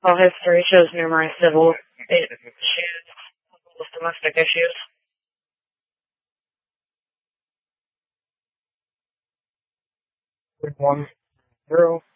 All history shows numerous civil issues, with domestic issues. 1-0.